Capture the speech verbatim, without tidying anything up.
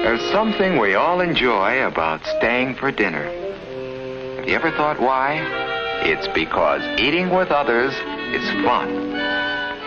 There's something we all enjoy about staying for dinner. Have you ever thought why? It's because eating with others is fun.